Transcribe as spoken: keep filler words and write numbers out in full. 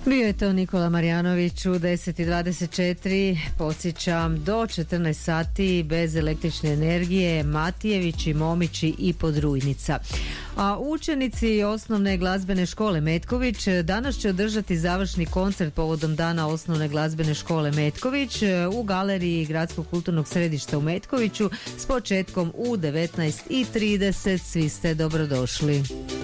Bio je to Nikola Marjanović u deset i dvadeset četiri, podsjećam do četrnaest sati bez električne energije Matijevići, Momići i Podrujnica. A učenici osnovne glazbene škole Metković danas će održati završni koncert povodom dana osnovne glazbene škole Metković u galeriji Gradskog kulturnog središta u Metkoviću s početkom u devetnaest i trideset. Svi ste dobrodošli.